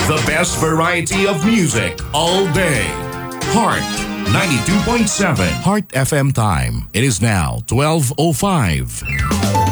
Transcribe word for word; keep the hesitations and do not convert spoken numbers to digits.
The best variety of music all day. Heart ninety-two point seven. Heart F M time. It is now twelve oh five.